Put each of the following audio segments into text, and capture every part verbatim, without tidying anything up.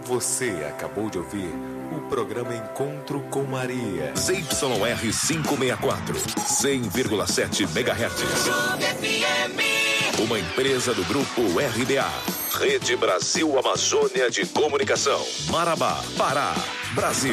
Você acabou de ouvir o programa Encontro com Maria. Z Y R quinhentos e sessenta e quatro, cem vírgula sete megahertz. Uma empresa do grupo R B A. Rede Brasil Amazônia de Comunicação. Marabá, Pará, Brasil.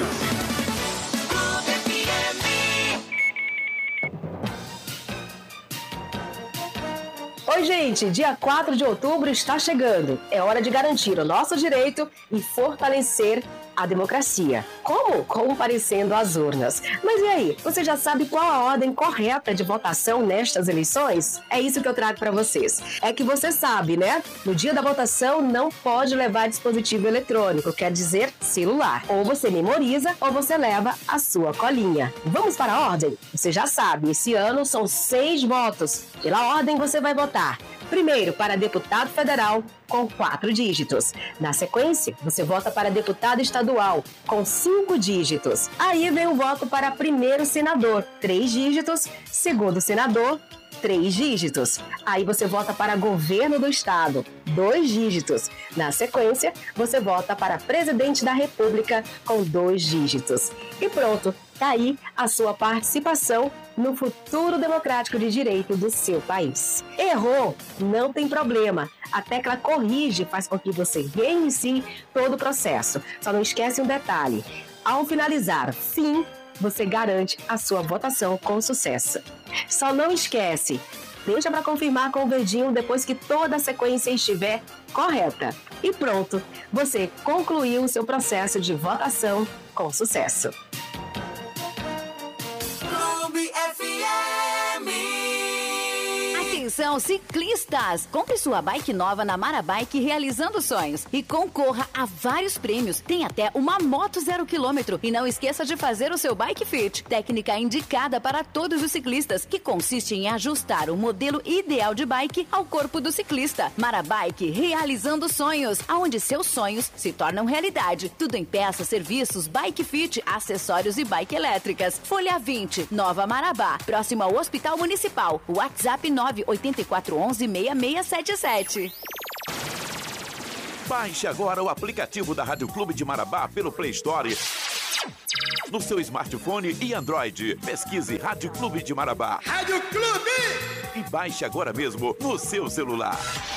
Oi, gente, dia quatro de outubro está chegando. É hora de garantir o nosso direito e fortalecer a democracia. Como? Comparecendo às urnas. Mas e aí, você já sabe qual a ordem correta de votação nestas eleições? É isso que eu trago para vocês. É que você sabe, né? No dia da votação não pode levar dispositivo eletrônico, quer dizer, celular. Ou você memoriza ou você leva a sua colinha. Vamos para a ordem? Você já sabe, esse ano são seis votos. Pela ordem você vai votar. Primeiro, para deputado federal, com quatro dígitos. Na sequência, você vota para deputado estadual, com cinco dígitos. Aí vem o voto para primeiro senador, três dígitos. Segundo senador, três dígitos. Aí você vota para governo do estado, dois dígitos. Na sequência, você vota para presidente da república, com dois dígitos. E pronto, tá aí a sua participação no futuro democrático de direito do seu país. Errou? Não tem problema. A tecla corrige faz com que você reinicie todo o processo. Só não esquece um detalhe. Ao finalizar fim, você garante a sua votação com sucesso. Só não esquece, deixa para confirmar com o verdinho depois que toda a sequência estiver correta. E pronto, você concluiu o seu processo de votação com sucesso. Atenção, ciclistas! Compre sua bike nova na Marabike realizando sonhos e concorra a vários prêmios. Tem até uma moto zero quilômetro. E não esqueça de fazer o seu Bike Fit, técnica indicada para todos os ciclistas, que consiste em ajustar o modelo ideal de bike ao corpo do ciclista. Marabike realizando sonhos, aonde seus sonhos se tornam realidade. Tudo em peças, serviços, Bike Fit, acessórios e bike elétricas. Folha vinte, Nova Marabá, próximo ao Hospital Municipal. WhatsApp nove oito quatro um um, seis seis sete sete. Baixe agora o aplicativo da Rádio Clube de Marabá pelo Play Store no seu smartphone e Android. Pesquise Rádio Clube de Marabá. Rádio Clube! E baixe agora mesmo no seu celular.